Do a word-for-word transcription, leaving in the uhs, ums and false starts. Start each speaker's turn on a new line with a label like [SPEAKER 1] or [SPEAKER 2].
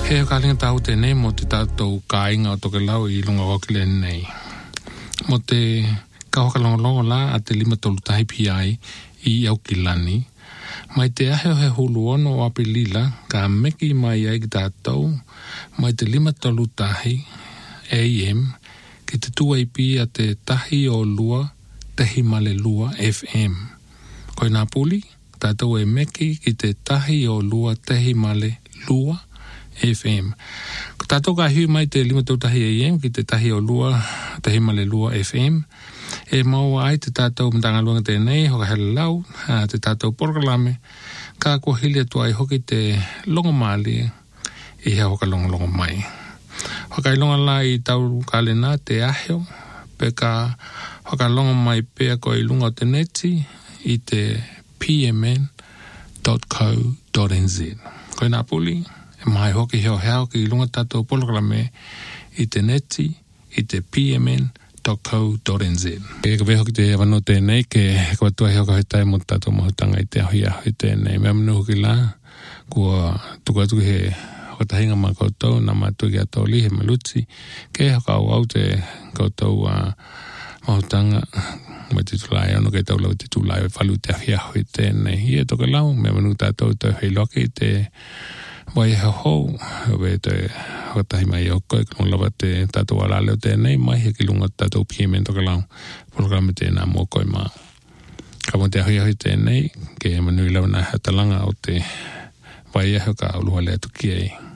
[SPEAKER 1] He ka linga tau te nei mo te tātou ka inga o toke lau I lunga wakile nei. Mo te ka hoka longolongo la a te lima tolu tahi pi ai I au kilani. Mai te ahe o he hulu ono o apilila ka meki mai ai ki tātou mai te lima tolu tahi A M ki te tua I pi a te tahi o lua tehi male lua F M. Koe nā puli, tātou e meki ki te tahi o lua tehi male lua F M. Ko tātou ka hui mai te lima tau tahi A M ki te tahi o lua tehi male lua F M. E maua ai te tātou mtanga luanga tēnei, hoka hele lau, te tātou porkalame, ka kua hili atua I hoki te longa mali I hea hoka longa longa mai. Hoka I longa la I tau kālena te aheo, pe ka hoka longa mai pea ko I lunga o te neti I te p m n dot co dot n z. Koe nā puli, e mai hoki heo heo ki lunga tātou porkalame I te neti I te p m n dot co dot n z. E ka veho ki te wano tēnei ke ka watua heo ka hoitai mo tātou mohutanga I te ahui ahui tēnei. Mea manu hoki la, kua tuku atu he hotahinga ma koutou, na mātua ki ato li he maluti, ke hoka au au te koutou uh, mohutanga, mai te tulai ano ke tau lau te tulai whalu te ahui ahui tēnei. Ie toka lau, mea manu tātou te hei loki te wai hau hou, we te hotahi mai o koe, kong lawa te tātou ala leo tēnei, mai he ki lunga tātou P M N toka lau, programa tēnā mua koe maa. Ka mo te ahui ahui tēnei, ke manui lau nā hatalanga o te wai hau ka uluha lea tuki ei.